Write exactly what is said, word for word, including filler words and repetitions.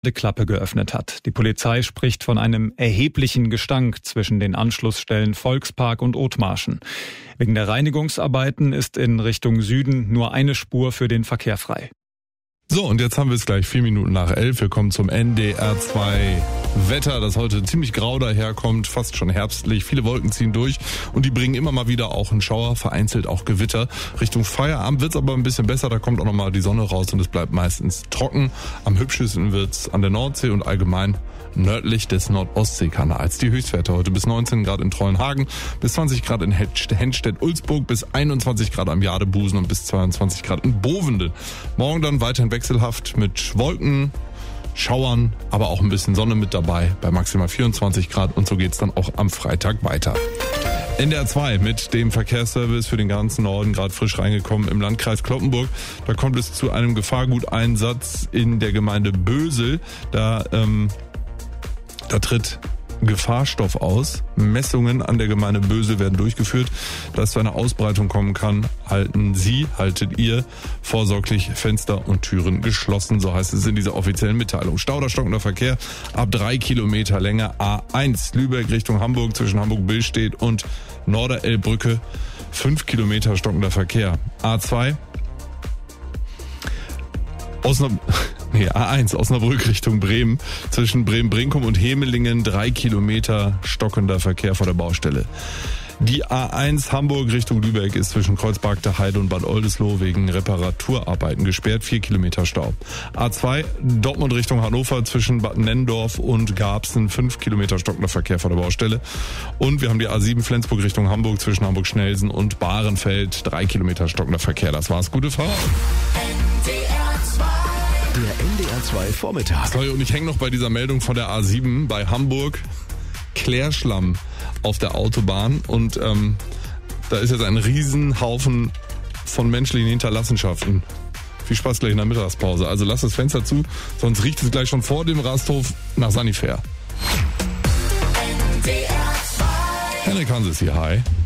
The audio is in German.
die Klappe geöffnet hat. Die Polizei spricht von einem erheblichen Gestank zwischen den Anschlussstellen Volkspark und Othmarschen. Wegen der Reinigungsarbeiten ist in Richtung Süden nur eine Spur für den Verkehr frei. So, und jetzt haben wir es gleich vier Minuten nach elf. Wir kommen zum N D R zwei Wetter, das heute ziemlich grau daherkommt, fast schon herbstlich. Viele Wolken ziehen durch und die bringen immer mal wieder auch einen Schauer, vereinzelt auch Gewitter. Richtung Feierabend wird es aber ein bisschen besser, da kommt auch nochmal die Sonne raus und es bleibt meistens trocken. Am hübschesten wird es an der Nordsee und allgemein nördlich des Nordostseekanals. Die Höchstwerte heute bis neunzehn Grad in Trollenhagen, bis zwanzig Grad in Henstedt-Ulzburg, bis einundzwanzig Grad am Jadebusen und bis zweiundzwanzig Grad in Bovende. Morgen dann weiterhin wechselhaft mit Wolken, Schauern, aber auch ein bisschen Sonne mit dabei bei maximal vierundzwanzig Grad und so geht's dann auch am Freitag weiter. N D R zwei mit dem Verkehrsservice für den ganzen Norden, gerade frisch reingekommen im Landkreis Cloppenburg. Da kommt es zu einem Gefahrguteinsatz in der Gemeinde Bösel. Da, ähm, da tritt Gefahrstoff aus. Messungen an der Gemeinde Bösel werden durchgeführt. Da es zu einer Ausbreitung kommen kann, halten Sie, haltet ihr vorsorglich Fenster und Türen geschlossen. So heißt es in dieser offiziellen Mitteilung. Stau oder stockender Verkehr ab drei Kilometer Länge. A eins Lübeck Richtung Hamburg zwischen Hamburg-Billstedt und Norderelbbrücke. fünf Kilometer stockender Verkehr. A zwei Osnabrück, nee, A eins Osnabrück Richtung Bremen zwischen Bremen-Brinkum und Hemelingen drei Kilometer stockender Verkehr vor der Baustelle. Die A eins Hamburg Richtung Lübeck ist zwischen Kreuzberg der Heide und Bad Oldesloe wegen Reparaturarbeiten gesperrt, vier Kilometer Stau. A zwei Dortmund Richtung Hannover zwischen Bad Nennendorf und Garbsen, fünf Kilometer stockender Verkehr vor der Baustelle. Und wir haben die A sieben Flensburg Richtung Hamburg zwischen Hamburg-Schnelsen und Bahrenfeld, drei Kilometer stockender Verkehr. Das war's, gute Fahrt. Der N D R zwei Vormittag. Sorry, und ich hänge noch bei dieser Meldung von der A sieben bei Hamburg. Klärschlamm auf der Autobahn und ähm, da ist jetzt ein Riesenhaufen von menschlichen Hinterlassenschaften. Viel Spaß gleich in der Mittagspause. Also lasst das Fenster zu, sonst riecht es gleich schon vor dem Rasthof nach Sanifair. Henrik Hanses hier, hi.